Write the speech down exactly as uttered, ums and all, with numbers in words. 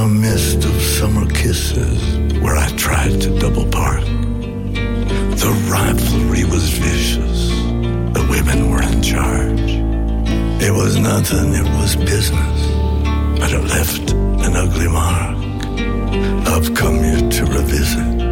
A mist of summer kisses where I tried to double park. The rivalry was vicious. The women were in charge. It was nothing, it was business, but it left an ugly mark. I've come here to revisit